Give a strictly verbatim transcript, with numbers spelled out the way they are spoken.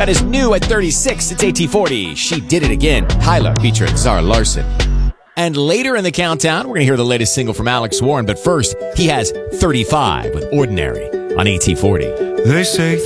That is new at thirty-six. It's A T forty. She Did It Again. Tyler featuring Zara Larson. And later in the countdown, we're going to hear the latest single from Alex Warren. But first, he has thirty-five with Ordinary on A T forty. They say